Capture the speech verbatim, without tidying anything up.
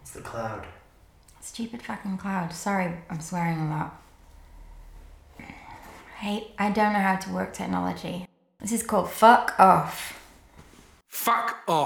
It's the cloud. Stupid fucking cloud. Sorry, I'm swearing a lot. Hey, I don't know how to work technology. This is called Fuck Off. Fuck off.